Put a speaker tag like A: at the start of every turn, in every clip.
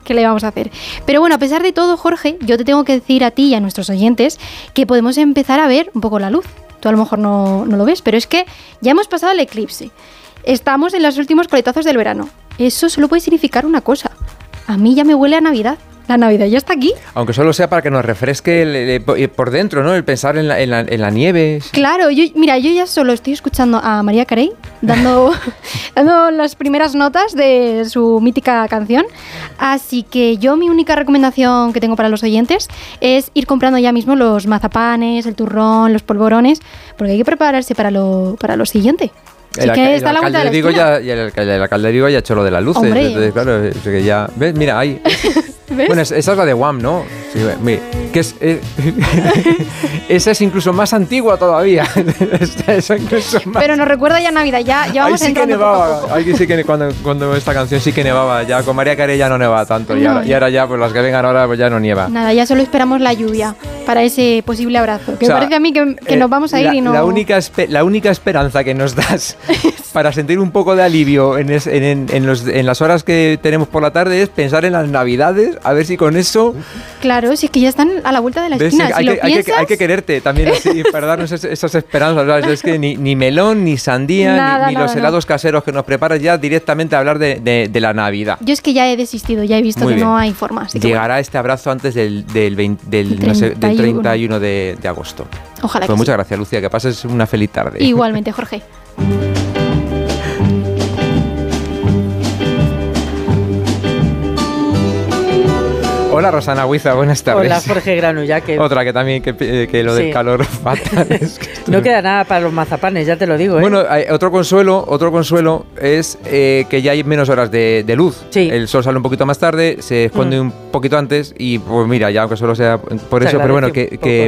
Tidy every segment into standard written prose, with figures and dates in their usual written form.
A: ¿Qué le vamos a hacer? Pero bueno, a pesar de todo, Jorge, yo te tengo que decir a ti y a nuestros oyentes que podemos empezar a ver un poco la luz. Tú a lo mejor no lo ves, pero es que ya hemos pasado el eclipse. Estamos en los últimos coletazos del verano. Eso solo puede significar una cosa. A mí ya me huele a Navidad. La Navidad ya está aquí.
B: Aunque solo sea para que nos refresque por dentro, ¿no? El pensar en la nieve.
A: Claro, yo ya solo estoy escuchando a Mariah Carey dando las primeras notas de su mítica canción. Así que mi única recomendación que tengo para los oyentes es ir comprando ya mismo los mazapanes, el turrón, los polvorones, porque hay que prepararse para lo siguiente.
B: El alcalde de Vigo ya ha hecho lo de las luces.
A: Hombre.
B: Entonces, claro, es que ya... ¿Ves? Mira, ahí...
A: ¿Ves?
B: Bueno, esa es la de Wham, ¿no? Sí, mira, que esa es incluso más antigua todavía. Esa incluso más.
A: Pero nos recuerda ya Navidad, ya vamos
B: ahí sí que nevaba. Ahí sí que cuando esta canción sí que nevaba. Ya con Mariah Carey ya no nevaba tanto.
A: No.
B: Y ahora ya, pues las que vengan ahora, pues ya no nieva.
A: Nada, ya solo esperamos la lluvia para ese posible abrazo. Que me parece a mí que nos vamos a ir y no...
B: La única esperanza que nos das para sentir un poco de alivio en las horas que tenemos por la tarde es pensar en las Navidades, a ver si con eso...
A: Claro, si es que ya están a la vuelta de la esquina.
B: Hay que quererte también así, para darnos esas esperanzas, ¿sabes? Es que ni melón, ni sandía, ni los helados caseros que nos preparas ya directamente a hablar de la Navidad.
A: Yo es que ya he desistido, ya he visto
B: Muy
A: que
B: bien.
A: no hay forma. Así que
B: llegará este abrazo antes del 31 de agosto.
A: Ojalá
B: pues
A: que
B: muchas
A: sí.
B: gracias, Lucía, que pases una feliz tarde.
A: Igualmente, Jorge.
B: Hola, Rosana Huiza, buenas tardes.
C: Hola, Jorge Granulla.
B: Otra que también, que lo del calor fatal. Es que
C: no queda nada para los mazapanes, ya te lo digo.
B: Bueno, otro consuelo es que ya hay menos horas de luz.
C: Sí.
B: El sol sale un poquito más tarde, se esconde un poquito antes y pues mira, ya aunque solo sea por eso, pero bueno,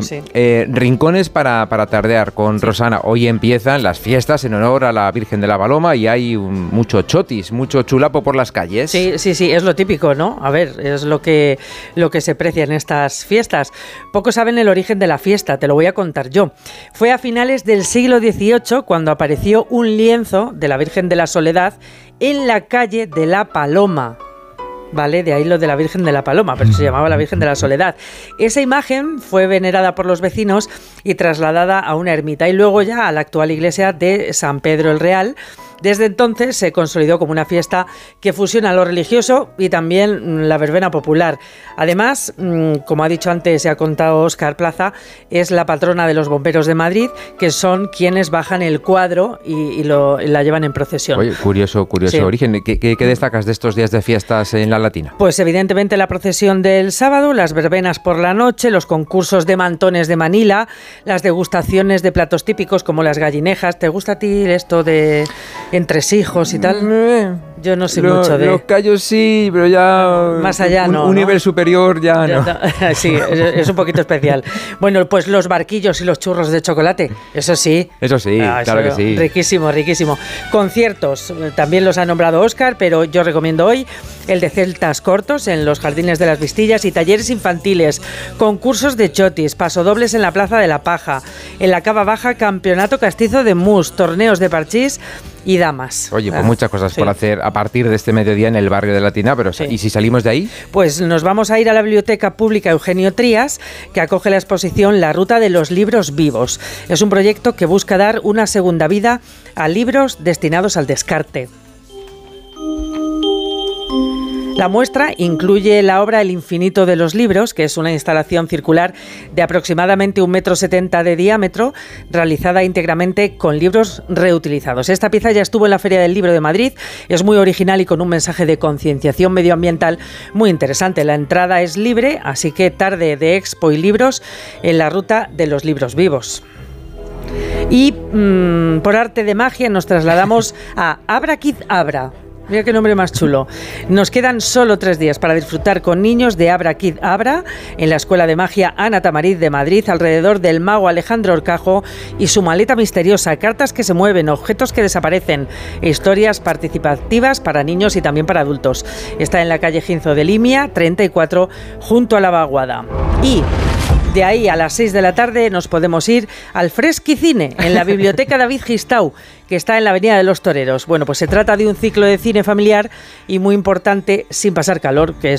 B: rincones para tardear con Rosana. Hoy empiezan las fiestas en honor a la Virgen de la Paloma y hay mucho chotis, mucho chulapo por las calles.
C: Sí, es lo típico, ¿no? A ver, es lo que se precia en estas fiestas. Pocos saben el origen de la fiesta, te lo voy a contar yo. Fue a finales del siglo XVIII cuando apareció un lienzo de la Virgen de la Soledad en la calle de la Paloma. ¿Vale? De ahí lo de la Virgen de la Paloma, pero se llamaba la Virgen de la Soledad. Esa imagen fue venerada por los vecinos y trasladada a una ermita y luego ya a la actual iglesia de San Pedro el Real. Desde entonces se consolidó como una fiesta que fusiona lo religioso y también la verbena popular. Además, como ha dicho antes y ha contado Óscar Plaza, es la patrona de los bomberos de Madrid, que son quienes bajan el cuadro y la llevan en procesión.
B: Oye, curioso sí. Origen. ¿Qué destacas de estos días de fiestas en la Latina?
C: Pues evidentemente la procesión del sábado, las verbenas por la noche, los concursos de mantones de Manila, las degustaciones de platos típicos como las gallinejas. ¿Te gusta a ti esto de entresijos y tal? Yo no sé mucho de...
B: Los callos sí, pero ya...
C: Más allá no.
B: Un nivel superior ya no.
C: Sí, es un poquito especial. Bueno, pues los barquillos y los churros de chocolate, eso sí.
B: Eso sí, claro que sí.
C: Riquísimo, riquísimo. Conciertos, también los ha nombrado Óscar, pero yo recomiendo hoy el de celtas cortos en los Jardines de las Vistillas y talleres infantiles, concursos de chotis, pasodobles en la Plaza de la Paja, en la Cava Baja, campeonato castizo de mus, torneos de parchís y damas.
B: Oye, pues muchas cosas por hacer a partir de este mediodía en el barrio de Latina, pero ¿y si salimos de ahí?
C: Pues nos vamos a ir a la Biblioteca Pública Eugenio Trías, que acoge la exposición La Ruta de los Libros Vivos. Es un proyecto que busca dar una segunda vida a libros destinados al descarte. La muestra incluye la obra El infinito de los libros, que es una instalación circular de aproximadamente 1,70 m de diámetro, realizada íntegramente con libros reutilizados. Esta pieza ya estuvo en la Feria del Libro de Madrid, es muy original y con un mensaje de concienciación medioambiental muy interesante. La entrada es libre, así que tarde de expo y libros en la Ruta de los Libros Vivos. Y por arte de magia nos trasladamos a Abra Kid Abra. Mira qué nombre más chulo. Nos quedan solo 3 días para disfrutar con niños de Abra Kid Abra en la Escuela de Magia Ana Tamariz de Madrid, alrededor del mago Alejandro Horcajo y su maleta misteriosa, cartas que se mueven, objetos que desaparecen, historias participativas para niños y también para adultos. Está en la calle Ginzo de Limia, 34, junto a la Vaguada. Y de ahí a las 6 de la tarde nos podemos ir al Fresquicine, en la Biblioteca David Gistau, que está en la Avenida de los Toreros. Bueno, pues se trata de un ciclo de cine familiar y muy importante, sin pasar calor, que es